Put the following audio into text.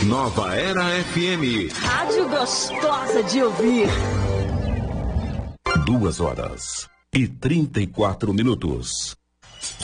Nova Era FM. Rádio gostosa de ouvir. 2h34.